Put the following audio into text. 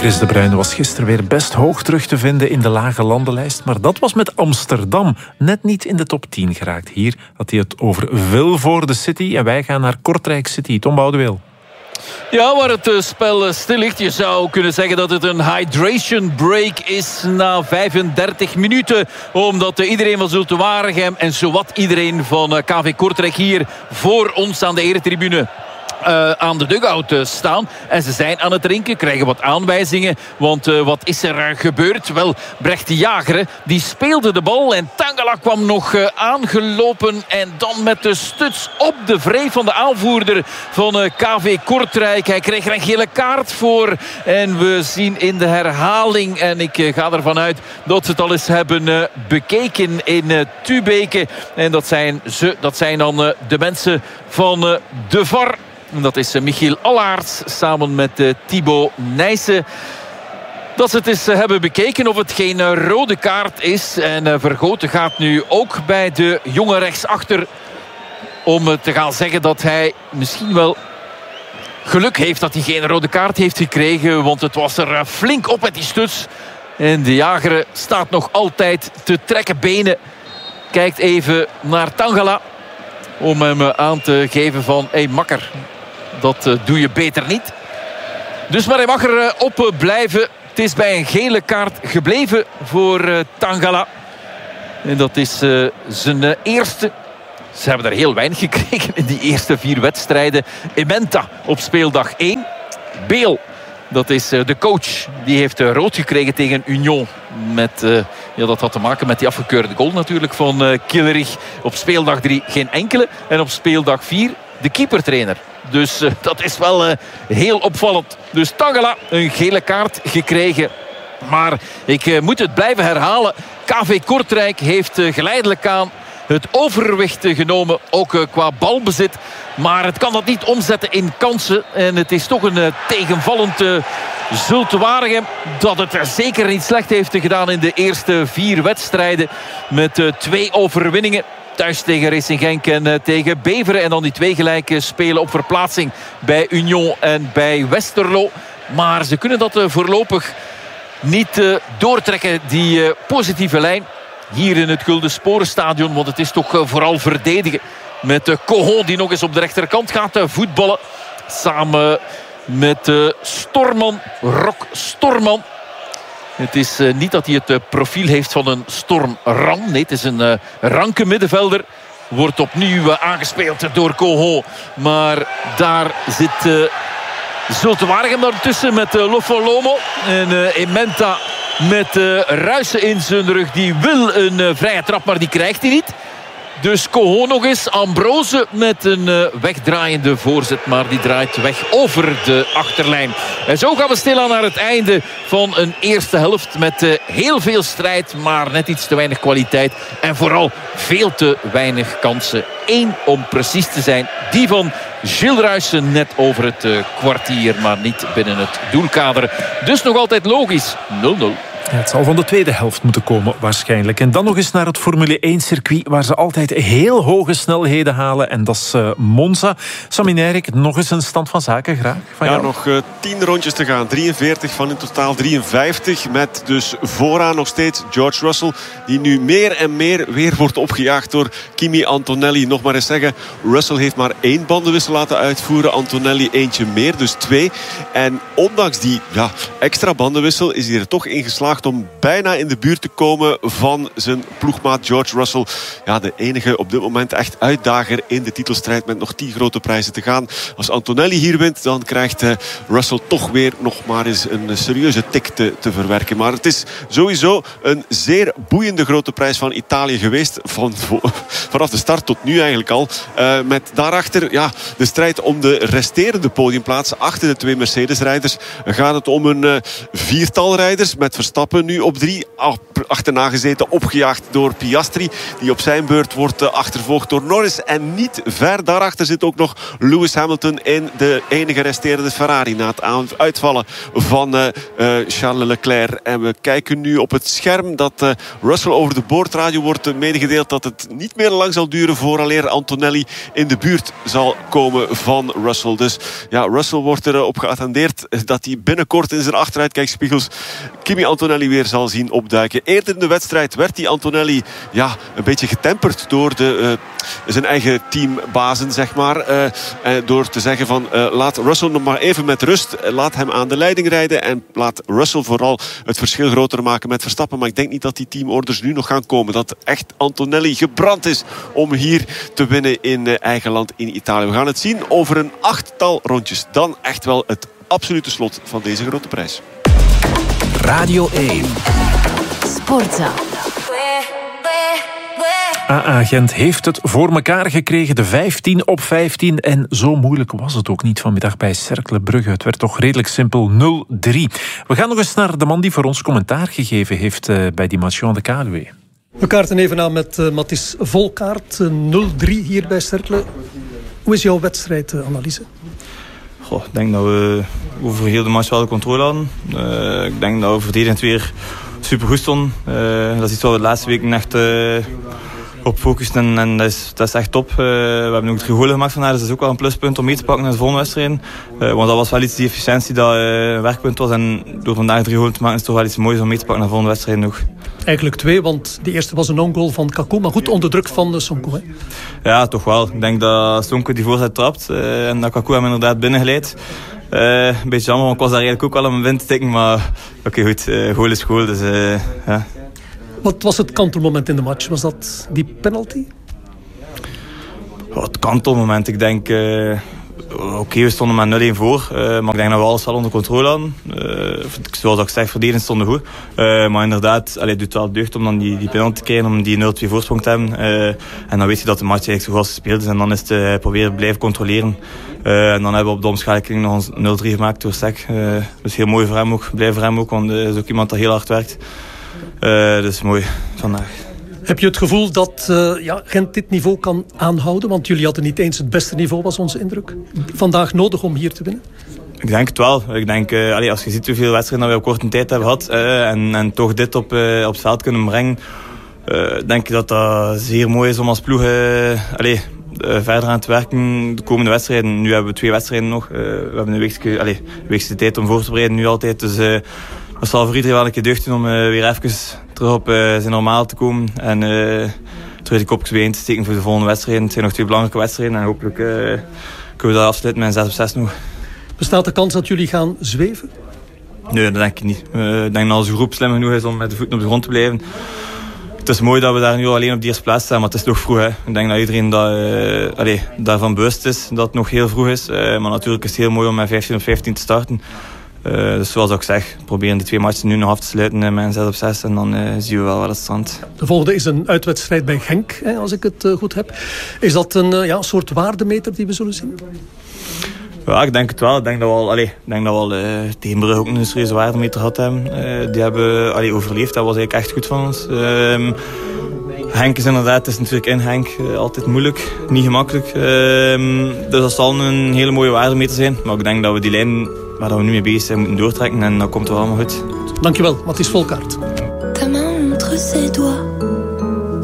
Chris de Bruyne was gisteren weer best hoog terug te vinden in de lage landenlijst. Maar dat was met Amsterdam net niet in de top 10 geraakt. Hier had hij het over Vilvoorde City. En wij gaan naar Kortrijk City. Tom Boudeweel. Ja, waar het spel stil ligt. Je zou kunnen zeggen dat het een hydration break is na 35 minuten. Omdat iedereen van Zulte Waregem en zowat iedereen van KV Kortrijk hier voor ons aan de eretribune aan de dugout staan. En ze zijn aan het drinken, krijgen wat aanwijzingen. Want wat is er gebeurd? Wel, Brecht de Jager, die speelde de bal. En Tangala kwam nog aangelopen. En dan met de stuts op de wreef van de aanvoerder van KV Kortrijk. Hij kreeg er een gele kaart voor. En we zien in de herhaling, en ik ga ervan uit dat ze het al eens hebben bekeken in Tubeke. En dat zijn dan de mensen van de VAR. Dat is Michiel Allaerts samen met Thibaut Nijssen. Dat ze het eens hebben bekeken of het geen rode kaart is. En Vergoten gaat nu ook bij de jonge rechtsachter om te gaan zeggen dat hij misschien wel geluk heeft dat hij geen rode kaart heeft gekregen. Want het was er flink op met die stuts. En de Jager staat nog altijd te trekken benen. Kijkt even naar Tangala om hem aan te geven van: hé makker, dat doe je beter niet. Dus maar hij mag er op blijven. Het is bij een gele kaart gebleven voor Tangala. En dat is zijn eerste. Ze hebben er heel weinig gekregen in die eerste 4 wedstrijden. Ementa op speeldag 1. Beel, dat is de coach. Die heeft rood gekregen tegen Union. Dat had te maken met die afgekeurde goal natuurlijk van Killerich. Op speeldag 3 geen enkele. En op speeldag 4 de keepertrainer. Dus dat is wel heel opvallend. Dus Tangala een gele kaart gekregen. Maar ik moet het blijven herhalen. KV Kortrijk heeft geleidelijk aan het overwicht genomen. Ook qua balbezit. Maar het kan dat niet omzetten in kansen. En het is toch een tegenvallend Zulte Waregem dat het er zeker niet slecht heeft gedaan in de eerste 4 wedstrijden. Met 2 overwinningen. Thuis tegen Racing Genk en tegen Beveren. En dan die 2 gelijke spelen op verplaatsing bij Union en bij Westerlo. Maar ze kunnen dat voorlopig niet doortrekken, die positieve lijn. Hier in het Gulden Sporenstadion. Want het is toch vooral verdedigen. Met Cohon die nog eens op de rechterkant gaat voetballen. Samen met Storman, Rock Storman. Het is niet dat hij het profiel heeft van een Stormram. Nee, het is een ranke middenvelder. Wordt opnieuw aangespeeld door Cohon. Maar daar zit Zulte Waregem daartussen met Lofolomo. En Ementa met Ruijsen in zijn rug. Die wil een vrije trap, maar die krijgt hij niet. Dus Cohon nog eens. Ambrose met een wegdraaiende voorzet. Maar die draait weg over de achterlijn. En zo gaan we stilaan naar het einde van een eerste helft. Met heel veel strijd. Maar net iets te weinig kwaliteit. En vooral veel te weinig kansen. 1 om precies te zijn. Die van Gilles Ruijsen net over het kwartier. Maar niet binnen het doelkader. Dus nog altijd logisch. 0-0. Ja, het zal van de tweede helft moeten komen waarschijnlijk. En dan nog eens naar het Formule 1-circuit... waar ze altijd heel hoge snelheden halen. En dat is Monza. Sami Nijrek, nog eens een stand van zaken graag van jou. Nog 10 rondjes te gaan. 43 van in totaal 53. Met dus vooraan nog steeds George Russell... die nu meer en meer weer wordt opgejaagd door Kimi Antonelli. Nog maar eens zeggen, Russell heeft maar 1 bandenwissel laten uitvoeren. Antonelli eentje meer, dus 2. En ondanks die extra bandenwissel is hij er toch in geslaagd om bijna in de buurt te komen van zijn ploegmaat George Russell. Ja, de enige op dit moment echt uitdager in de titelstrijd met nog 10 grote prijzen te gaan. Als Antonelli hier wint, dan krijgt Russell toch weer nog maar eens een serieuze tik te verwerken. Maar het is sowieso een zeer boeiende grote prijs van Italië geweest. Vanaf de start tot nu eigenlijk al. Met daarachter de strijd om de resterende podiumplaatsen. Achter de 2 Mercedes-rijders gaat het om een 4-tal rijders met Verstappen, Verstappen nu op 3. Achterna gezeten, opgejaagd door Piastri. Die op zijn beurt wordt achtervolgd door Norris. En niet ver daarachter zit ook nog Lewis Hamilton in de enige resterende Ferrari. Na het uitvallen van Charles Leclerc. En we kijken nu op het scherm dat Russell over de boordradio wordt medegedeeld dat het niet meer lang zal duren vooraleer Antonelli in de buurt zal komen van Russell. Dus ja, Russell wordt erop geattendeerd dat hij binnenkort in zijn achteruitkijkspiegels Kimi Antonelli weer zal zien opduiken. Eerder in de wedstrijd werd die Antonelli een beetje getemperd door zijn eigen teambazen, zeg maar. Door te zeggen van laat Russell nog maar even met rust. Laat hem aan de leiding rijden en laat Russell vooral het verschil groter maken met Verstappen. Maar ik denk niet dat die teamorders nu nog gaan komen. Dat echt Antonelli gebrand is om hier te winnen in eigen land in Italië. We gaan het zien over een 8-tal rondjes. Dan echt wel het absolute slot van deze grote prijs. Radio 1. Sportza. AA Gent heeft het voor elkaar gekregen. De 15 op 15. En zo moeilijk was het ook niet vanmiddag bij Cercle Brugge. Het werd toch redelijk simpel 0-3. We gaan nog eens naar de man die voor ons commentaar gegeven heeft bij die match aan de KLW. We kaarten even aan met Mathis Volkaert. 0-3 hier bij Cercle. Hoe is jouw wedstrijdanalyse? Ik denk dat we over heel de match wel de controle hadden. Ik denk dat we verdedigend weer supergoed stonden. Dat is iets wat we de laatste weken echt op focussen en dat is echt top. We hebben ook 3 goals gemaakt vandaag, dus dat is ook wel een pluspunt om mee te pakken naar de volgende wedstrijden. Want dat was wel iets, die efficiëntie, dat een werkpunt was. En door vandaag 3 goals te maken is het toch wel iets moois om mee te pakken naar de volgende wedstrijden nog. Eigenlijk 2, want de eerste was een on-goal van Kaku, maar goed onder druk van Sonko. Hè? Ja, toch wel. Ik denk dat Sonko die voorzet trapt en dat Kaku hem inderdaad binnengeleid. Een beetje jammer, want ik was daar eigenlijk ook wel aan mijn wind te tikken, maar oké, goed, goal is goal, dus ja. Wat was het kantelmoment in de match? Was dat die penalty? Het kantelmoment, ik denk... Oké, we stonden met 0-1 voor, maar ik denk dat we alles wel onder controle hadden. Zoals ik zeg, verdedigend stonden goed. Maar inderdaad, het doet wel deugd om dan die penalty te krijgen, om die 0-2 voorsprong te hebben. En dan weet je dat de match eigenlijk zo goed als gespeeld is. En dan is het proberen blijven controleren. En dan hebben we op de omschakeling nog ons 0-3 gemaakt door Sek. Dus heel mooi voor hem ook, blij voor hem ook, want hij is ook iemand dat heel hard werkt. Dus mooi vandaag. Heb je het gevoel dat Gent dit niveau kan aanhouden? Want jullie hadden niet eens het beste niveau, was onze indruk. Vandaag nodig om hier te winnen? Ik denk het wel. Ik denk, als je ziet hoeveel wedstrijden we op korte tijd hebben gehad en toch dit op het veld kunnen brengen, denk ik dat dat zeer mooi is om als ploeg verder aan te werken de komende wedstrijden. Nu hebben we 2 wedstrijden nog. We hebben een weekse tijd om voor te bereiden nu altijd. Dus dat zal voor iedereen wel een keer deugd doen om weer even terug op zijn normaal te komen. En terug de kopjes bijeen te steken voor de volgende wedstrijden. Het zijn nog 2 belangrijke wedstrijden. En hopelijk kunnen we dat afsluiten met een 6 op 6 nog. Bestaat de kans dat jullie gaan zweven? Nee, dat denk ik niet. Ik denk dat onze groep slim genoeg is om met de voeten op de grond te blijven. Het is mooi dat we daar nu alleen op de eerste plaats staan, maar het is nog vroeg. Hè. Ik denk dat iedereen daarvan bewust is dat het nog heel vroeg is. Maar natuurlijk is het heel mooi om met 15 op 15 te starten. Dus zoals ik zeg, proberen die 2 matchen nu nog af te sluiten met een 6 op 6 en dan zien we wel waar het strandt. De volgende is een uitwedstrijd bij Genk, als ik het goed heb. Is dat een soort waardemeter die we zullen zien? Ja, ik denk het wel. Ik denk dat we al tegen Brugge ook een serieuze waardemeter gehad hebben. Die hebben overleefd, dat was eigenlijk echt goed van ons. Genk is inderdaad, het is natuurlijk in Genk altijd moeilijk, niet gemakkelijk. Dus dat zal een hele mooie waardemeter zijn. Maar ik denk dat we die lijn waar we nu mee bezig zijn moeten doortrekken en dat komt wel allemaal goed. Dankjewel, Mathis Volkaert.